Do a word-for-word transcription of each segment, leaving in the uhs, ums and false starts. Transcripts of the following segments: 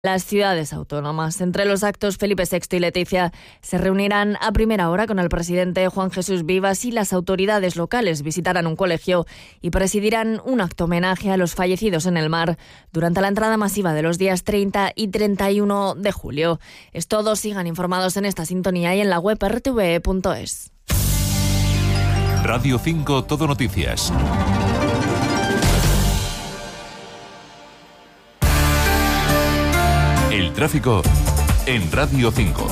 Las ciudades autónomas. Entre los actos, Felipe sexto y Leticia se reunirán a primera hora con el presidente Juan Jesús Vivas y las autoridades locales. Visitarán un colegio y presidirán un acto homenaje a los fallecidos en el mar durante la entrada masiva de los días treinta y treinta y uno de julio. Es todo. Sigan informados en esta sintonía y en la web r t v e punto es. Radio cinco Todo Noticias. El tráfico en Radio cinco.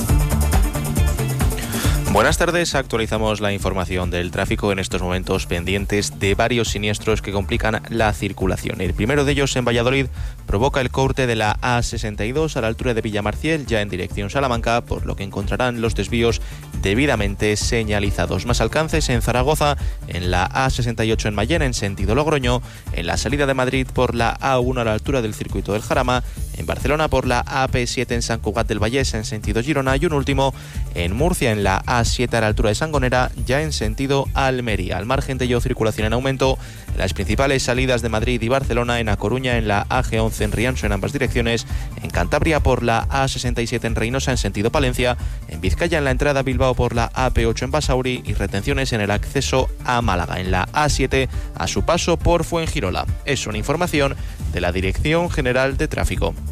Buenas tardes, actualizamos la información del tráfico en estos momentos pendientes de varios siniestros que complican la circulación. El primero de ellos en Valladolid provoca el corte de la A sesenta y dos a la altura de Villamarciel, ya en dirección Salamanca, por lo que encontrarán los desvíos debidamente señalizados. Más alcances en Zaragoza, en la A sesenta y ocho en Mayén, en sentido Logroño, en la salida de Madrid por la A uno a la altura del circuito del Jarama, en Barcelona por la A P siete en San Cugat del Vallés, en sentido Girona, y un último en Murcia, en la A siete a la altura de Sangonera, ya en sentido Almería. Al margen de ello, circulación en aumento en las principales salidas de Madrid y Barcelona, en A Coruña, en la A G once en Rianxo en ambas direcciones, en Cantabria por la A sesenta y siete en Reynosa en sentido Palencia, en Vizcaya en la entrada a Bilbao por la A P ocho en Basauri y retenciones en el acceso a Málaga, en la A siete a su paso por Fuengirola. Es una información de la Dirección General de Tráfico.